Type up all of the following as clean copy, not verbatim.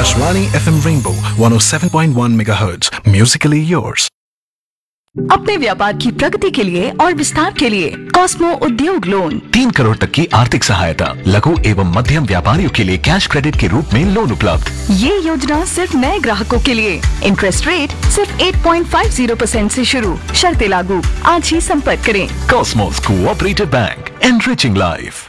Akashvani FM Rainbow 107.1 MHz. Musically yours. अपने व्यापार की प्रगति के लिए और विस्तार के लिए कॉस्मो उद्योग लोन 3 करोड़ तक की आर्थिक सहायता, लघु एवं मध्यम व्यापारियों के लिए कैश क्रेडिट के रूप में लोन उपलब्ध। ये योजना सिर्फ नए ग्राहकों के लिए। इंटरेस्ट रेट सिर्फ 8.50% से शुरू, शर्तें लागू। आज ही संपर्क करें। Cosmos cooperative bank, enriching life.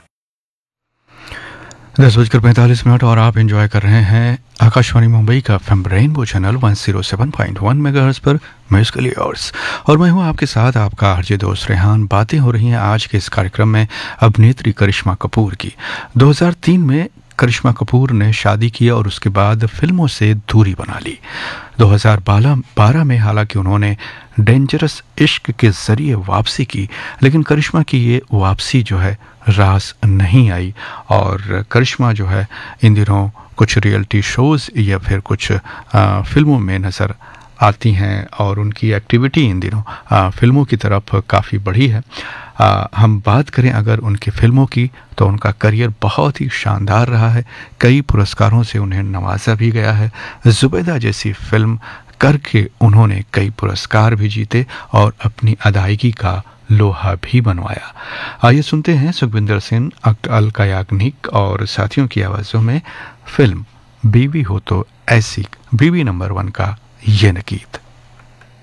10:45 और आप एंजॉय कर रहे हैं आकाशवाणी मुंबई का एफएम रेनबो चैनल 107.1 मेगाहर्ट्ज़ पर म्यूजिकली योर्स। और मैं हूं आपके साथ आपका आरजे दोस्त रेहान। बातें हो रही हैं आज के इस कार्यक्रम में अभिनेत्री करिश्मा कपूर की। 2003 में करिश्मा कपूर ने शादी की और उसके बाद फिल्मों से दूरी बना ली। 2012 में हालांकि उन्होंने डेंजरस इश्क के ज़रिए वापसी की, लेकिन करिश्मा की ये वापसी जो है रास नहीं आई। और करिश्मा जो है इन दिनों कुछ रियलिटी शोज़ या फिर कुछ फिल्मों में नज़र आती हैं और उनकी एक्टिविटी इन दिनों फिल्मों की तरफ काफ़ी बढ़ी है। हम बात करें अगर उनकी फिल्मों की तो उनका करियर बहुत ही शानदार रहा है। कई पुरस्कारों से उन्हें नवाजा भी गया है। जुबैदा जैसी फिल्म करके उन्होंने कई पुरस्कार भी जीते और अपनी अदायगी का लोहा भी बनवाया। आइए सुनते हैं सुखविंदर सिंह, अलका याग्निक और साथियों की आवाज़ों में फिल्म बीवी हो तो ऐसी, बीवी नंबर 1 का ये गीत।